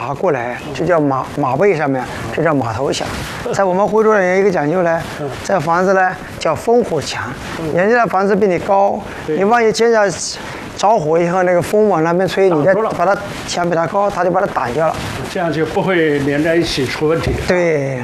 马过来，就叫马背上面，这叫马头墙。在我们徽州人有一个讲究呢，这房子呢叫烽火墙，人家的房子比你高，你万一接着着火以后，那个风往那边吹，你再把它墙比它高，它就把它挡掉了， 这样就不会连在一起出问题。 对。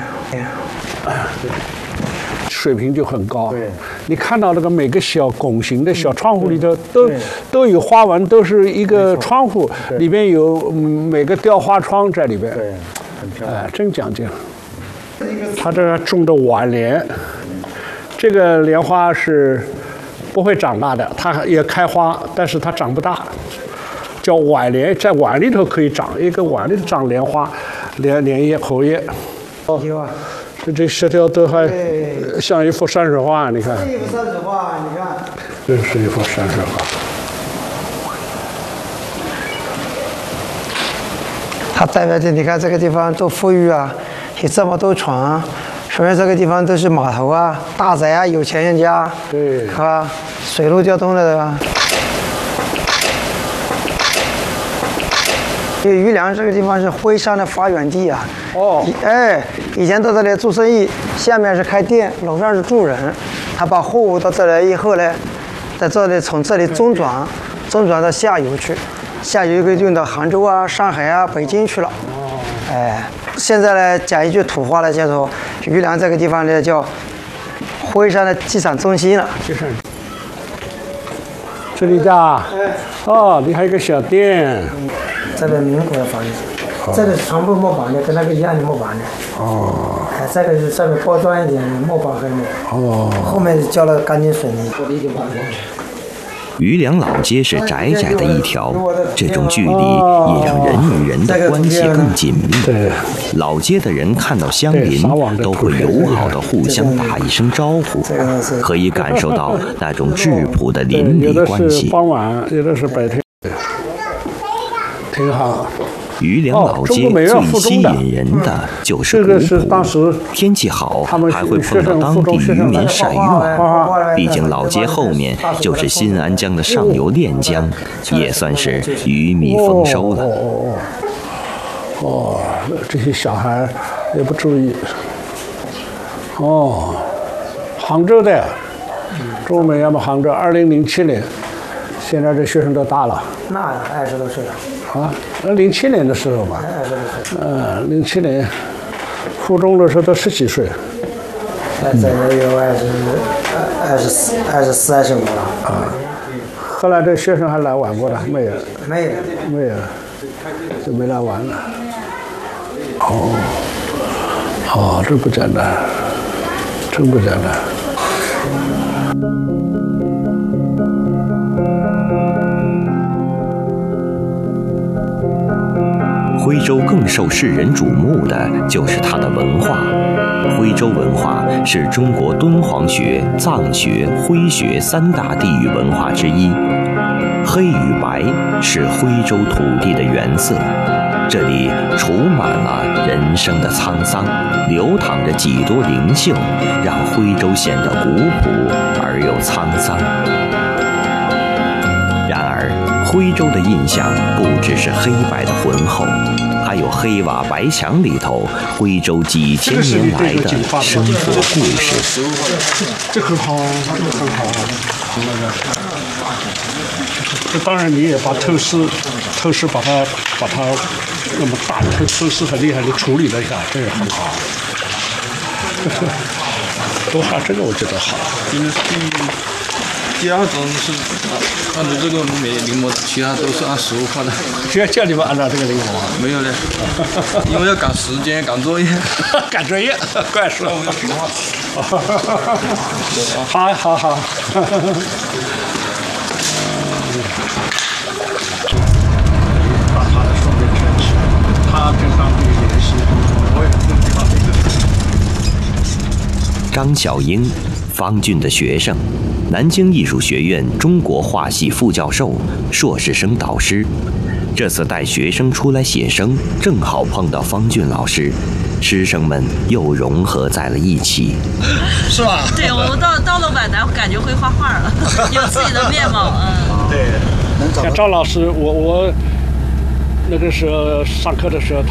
水平就很高。 对， 你看到那个每个小拱形的小窗户里头都有花纹，都是一个窗户，里边有每个雕花窗在里边。 对，很漂亮。 真讲究。他这种的晚莲，这个莲花是不会长大的，它也开花，但是它长不大，叫晚莲，在碗里头可以长，一个碗里头长莲花，莲叶、荷叶。 有啊。 这石条都还像一幅山水画，你看。 这一幅山水画，你看。 这是一幅山水画。 它代表着你看这个地方多富裕啊，有这么多床，说明这个地方都是码头啊、大宅啊、有钱人家。 对。 是吧？水陆交通的，对吧？余梁这个地方是徽商的发源地啊。 哦。 以前到这里做生意，下面是开店，楼上是住人。他把货物到这来以后呢，在这里从这里中转到下游去，下游就运到杭州啊、上海啊、北京去了。哦。现在呢，讲一句土话呢，叫做余梁这个地方呢叫徽商的机场中心了。 这里家。哦，你还有个小店。 这个民国的房子，这个是全部木板的，跟那个一样的木板的。哦。这个是上面包装一点木板和木。哦。后面浇了钢筋水泥。 余梁老街是窄窄的一条，这种距离也让人与人的关系更紧密。老街的人看到相邻都会友好的互相打一声招呼，可以感受到那种质朴的邻里关系。 傍晚，有的是白天。挺好。 余梁老街最吸引人的就是古朴，天气好还会碰到当地渔民晒月。毕竟老街后面就是新安江的上游练江，也算是鱼米丰收了。 这些小孩也不注意。杭州的，中美要么杭州，2007年，现在这学生都大了。 那20多岁了。 07年的时候吧，07年，初中的时候都10几岁。 现在也有24、25了。 后来这学生还来玩过的没有？ 没有， 就没来玩了。这不简单，真不简单。 徽州更受世人瞩目的就是它的文化。徽州文化是中国敦煌学、藏学、徽学3大地域文化之一。黑与白是徽州土地的原色，这里储满了人生的沧桑，流淌着几多灵秀，让徽州显得古朴而又沧桑。然而，徽州的印象不只是黑白的浑厚，还有黑瓦白墙里头徽州几千年来的生活故事。 这很好，这个很好。这当然你也把透视把它那么大的透视很厉害的处理了一下，这也很好。多画这个我觉得好。 第2种是按照这个临摹，其他都是按实物画的。 叫你们按照这个临摹啊？ 没有嘞，因为要赶时间、赶作业。 赶作业，怪事。 我们要平画。 好。把他的双倍全起，他跟当地联系，我也跟这个地方张小英，方俊的学生，南京艺术学院中国画系副教授、硕士生导师。这次带学生出来写生，正好碰到方俊老师，师生们又融合在了一起。 是吧？对，我到了皖南，感觉会画画了，有自己的面貌。 对，像赵老师，我那个时候上课的时候。